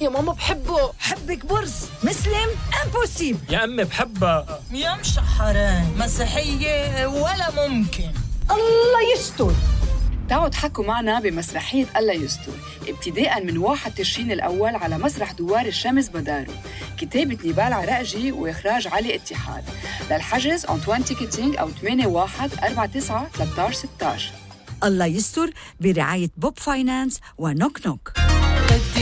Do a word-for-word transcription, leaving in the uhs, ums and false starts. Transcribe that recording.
يا ماما بحبه. حبك برص مسلم امبوسيبل. يا أمي بحبها. يا مشحرين مسيحية ولا ممكن. الله يستر. تعالوا تحكوا معنا بمسرحية الله يستر ابتداءً من واحد تشرين الأول على مسرح دوار الشمس بدارو. كتابة نيبال عراقجي وإخراج علي اتحاد. للحجز أنطوان تيكتينج أو ثمانية واحد أربعة تسعة ثلاثة عشر ستة عشر. الله يستر برعاية بوب فاينانس ونوك نوك.